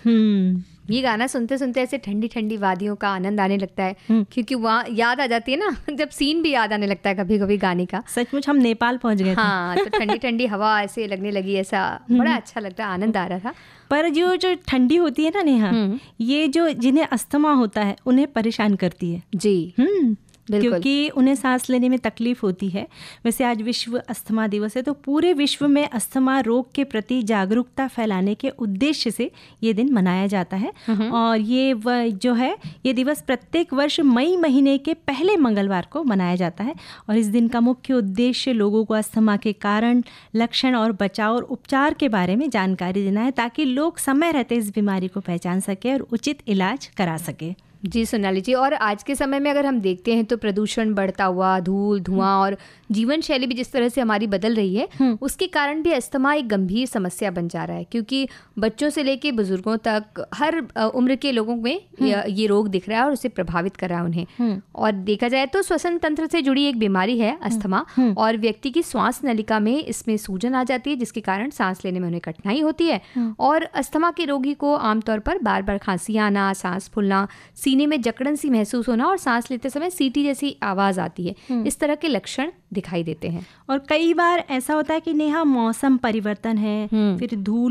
ये गाना सुनते सुनते ऐसे ठंडी ठंडी वादियों का आनंद आने लगता है, क्योंकि वहाँ याद आ जाती है ना, जब सीन भी याद आने लगता है कभी कभी गाने का। सचमुच हम नेपाल पहुंच गए थे। हाँ, तो ठंडी ठंडी हवा ऐसे लगने लगी, ऐसा बड़ा अच्छा लगता है, आनंद आ रहा था। पर जो ठंडी होती है ना नेहा, ये जो जिन्हें अस्थमा होता है उन्हें परेशान करती है जी। क्योंकि उन्हें सांस लेने में तकलीफ होती है। वैसे आज विश्व अस्थमा दिवस है, तो पूरे विश्व में अस्थमा रोग के प्रति जागरूकता फैलाने के उद्देश्य से ये दिन मनाया जाता है। और ये दिवस प्रत्येक वर्ष मई महीने के पहले मंगलवार को मनाया जाता है। और इस दिन का मुख्य उद्देश्य लोगों को अस्थमा के कारण, लक्षण और बचाव और उपचार के बारे में जानकारी देना है, ताकि लोग समय रहते इस बीमारी को पहचान सके और उचित इलाज करा सके। जी सोनाली जी, और आज के समय में अगर हम देखते हैं तो प्रदूषण बढ़ता हुआ, धूल धुआं और जीवन शैली भी जिस तरह से हमारी बदल रही है, उसके कारण भी अस्थमा एक गंभीर समस्या बन जा रहा है। क्योंकि बच्चों से लेके बुजुर्गों तक हर उम्र के लोगों में ये रोग दिख रहा है और उसे प्रभावित कर रहा है उन्हें। और देखा जाए तो श्वसन तंत्र से जुड़ी एक बीमारी है अस्थमा, और व्यक्ति की श्वास नलिका में इसमें सूजन आ जाती है, जिसके कारण सांस लेने में उन्हें कठिनाई होती है। और अस्थमा के रोगी को आमतौर पर बार बार खांसी आना, सांस फूलना, सीने में जकड़न सी महसूस होना और सांस लेते समय सीटी जैसी आवाज आती है, इस तरह के लक्षण दिखाई देते हैं। और कई बार ऐसा होता है कि नेहा मौसम परिवर्तन है, फिर धूल